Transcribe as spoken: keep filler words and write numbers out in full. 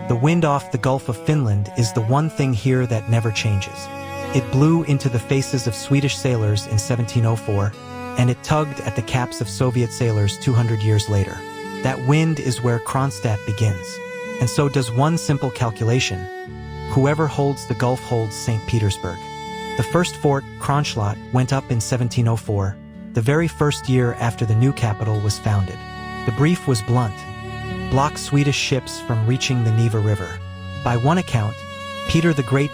The wind off the Gulf of Finland is the one thing here that never changes. It blew into the faces of Swedish sailors in seventeen oh four, and it tugged at the caps of Soviet sailors two hundred years later. That wind is where Kronstadt begins. And so does one simple calculation. Whoever holds the Gulf holds Saint Petersburg. The first fort, Kronstadt, went up in seventeen oh four, the very first year after the new capital was founded. The brief was blunt: block Swedish ships from reaching the Neva River. By one account, Peter the Great